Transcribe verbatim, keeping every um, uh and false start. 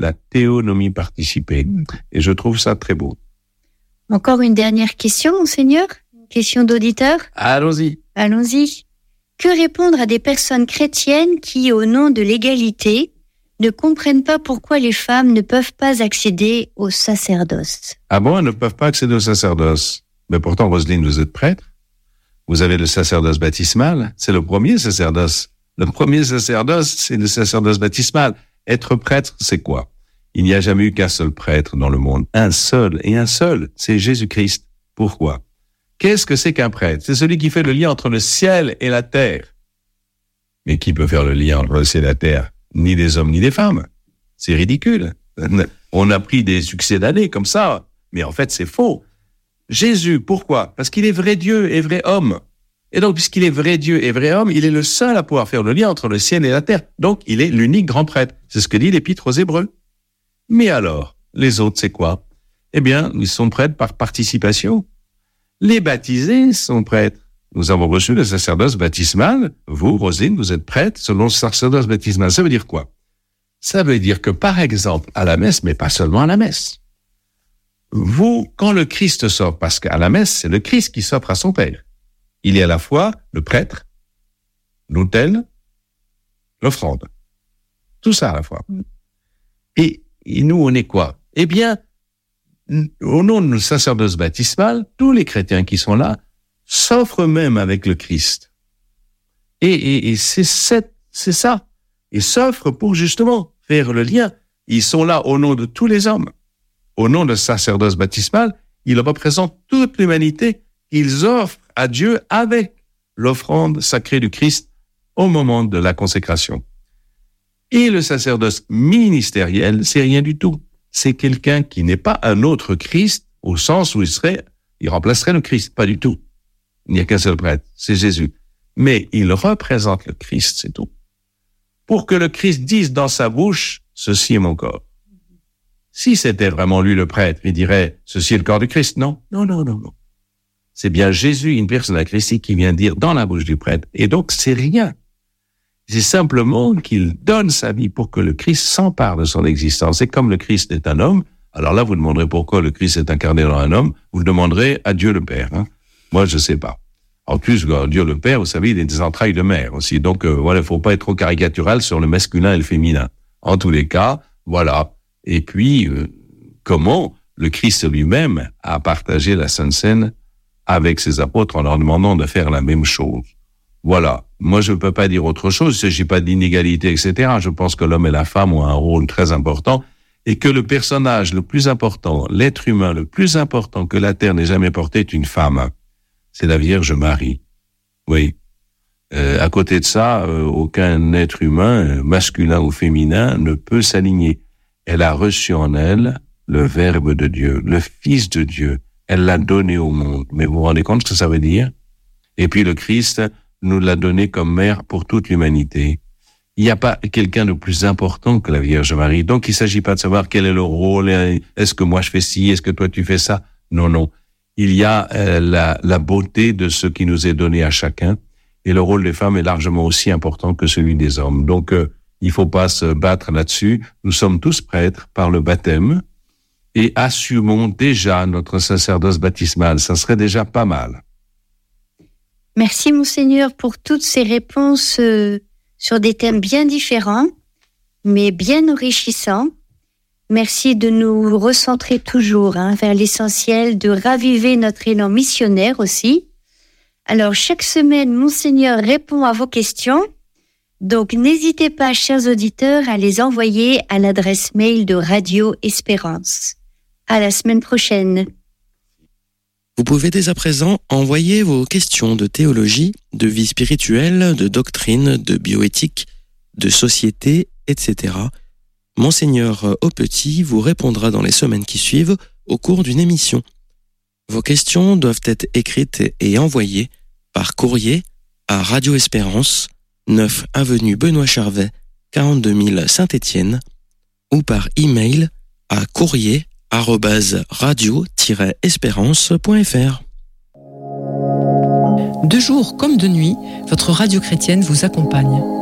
la théonomie participée. Et je trouve ça très beau. Encore une dernière question, Monseigneur? Une question d'auditeur? Allons-y. Allons-y. Que répondre à des personnes chrétiennes qui, au nom de l'égalité, ne comprennent pas pourquoi les femmes ne peuvent pas accéder au sacerdoce? Ah bon, elles ne peuvent pas accéder au sacerdoce? Mais pourtant, Roselyne, vous êtes prêtre. Vous avez le sacerdoce baptismal. C'est le premier sacerdoce. Le premier sacerdoce, c'est le sacerdoce baptismal. Être prêtre, c'est quoi? Il n'y a jamais eu qu'un seul prêtre dans le monde. Un seul et un seul, c'est Jésus-Christ. Pourquoi? Qu'est-ce que c'est qu'un prêtre? C'est celui qui fait le lien entre le ciel et la terre. Mais qui peut faire le lien entre le ciel et la terre? Ni des hommes, ni des femmes. C'est ridicule. On a pris des succès d'années comme ça, mais en fait, c'est faux. Jésus, pourquoi? Parce qu'il est vrai Dieu et vrai homme. Et donc, puisqu'il est vrai Dieu et vrai homme, il est le seul à pouvoir faire le lien entre le ciel et la terre. Donc, il est l'unique grand prêtre. C'est ce que dit l'Épître aux Hébreux. Mais alors, les autres, c'est quoi? Eh bien, ils sont prêtres par participation. Les baptisés sont prêtres. Nous avons reçu le sacerdoce baptismal. Vous, Rosine, vous êtes prêtre selon le sacerdoce baptismal. Ça veut dire quoi? Ça veut dire que, par exemple, à la messe, mais pas seulement à la messe, vous, quand le Christ s'offre, parce qu'à la messe, c'est le Christ qui s'offre à son Père. Il est à la fois le prêtre, l'autel, l'offrande. Tout ça à la fois. Et, et nous, on est quoi? Eh bien, au nom du sacerdoce baptismal, tous les chrétiens qui sont là s'offrent même avec le Christ. Et, et, et c'est, cette, c'est ça. Ils s'offrent pour justement faire le lien. Ils sont là au nom de tous les hommes. Au nom du sacerdoce baptismal, ils représentent toute l'humanité. Ils offrent à Dieu avec l'offrande sacrée du Christ au moment de la consécration. Et le sacerdoce ministériel, c'est rien du tout. C'est quelqu'un qui n'est pas un autre Christ au sens où il serait, il remplacerait le Christ. Pas du tout. Il n'y a qu'un seul prêtre, c'est Jésus. Mais il représente le Christ, c'est tout. Pour que le Christ dise dans sa bouche, ceci est mon corps. Si c'était vraiment lui le prêtre, il dirait, ceci est le corps du Christ. Non, non, non, non, non. C'est bien Jésus, une personne à Christ, qui vient dire dans la bouche du prêtre. Et donc, c'est rien. C'est simplement qu'il donne sa vie pour que le Christ s'empare de son existence. Et comme le Christ est un homme, alors là, vous demanderez pourquoi le Christ est incarné dans un homme, vous le demanderez à Dieu le Père. Hein. Moi, je sais pas. En plus, Dieu le Père, vous savez, il est des entrailles de mère aussi. Donc, euh, voilà, il faut pas être trop caricatural sur le masculin et le féminin. En tous les cas, voilà. Et puis, euh, comment le Christ lui-même a partagé la Sainte Seine avec ses apôtres en leur demandant de faire la même chose. Voilà. Moi, je ne peux pas dire autre chose. Il ne s'agit pas d'inégalité, et cetera. Je pense que l'homme et la femme ont un rôle très important et que le personnage le plus important, l'être humain le plus important que la Terre n'ait jamais porté est une femme. C'est la Vierge Marie. Oui. Euh, à côté de ça, euh, aucun être humain, masculin ou féminin, ne peut s'aligner. Elle a reçu en elle le Verbe de Dieu, le Fils de Dieu. Elle l'a donné au monde. Mais vous vous rendez compte ce que ça veut dire? Et puis le Christ nous l'a donné comme mère pour toute l'humanité. Il n'y a pas quelqu'un de plus important que la Vierge Marie. Donc il ne s'agit pas de savoir quel est le rôle, est-ce que moi je fais ci, est-ce que toi tu fais ça? Non, non. Il y a euh, la, la beauté de ce qui nous est donné à chacun. Et le rôle des femmes est largement aussi important que celui des hommes. Donc euh, il ne faut pas se battre là-dessus. Nous sommes tous prêtres par le baptême. Et assumons déjà notre sacerdoce baptismal. Ça serait déjà pas mal. Merci, Monseigneur, pour toutes ces réponses euh, sur des thèmes bien différents, mais bien enrichissants. Merci de nous recentrer toujours hein, vers l'essentiel, de raviver notre élan missionnaire aussi. Alors, chaque semaine, Monseigneur répond à vos questions. Donc, n'hésitez pas, chers auditeurs, à les envoyer à l'adresse mail de Radio Espérance. À la semaine prochaine. Vous pouvez dès à présent envoyer vos questions de théologie, de vie spirituelle, de doctrine, de bioéthique, de société, et cetera. Monseigneur Aupetit vous répondra dans les semaines qui suivent au cours d'une émission. Vos questions doivent être écrites et envoyées par courrier à Radio Espérance, neuf avenue Benoît Charvet, quarante-deux mille Saint-Étienne, ou par email à courrier arobase radio tiret espérance point f r. De jour comme de nuit, votre radio chrétienne vous accompagne.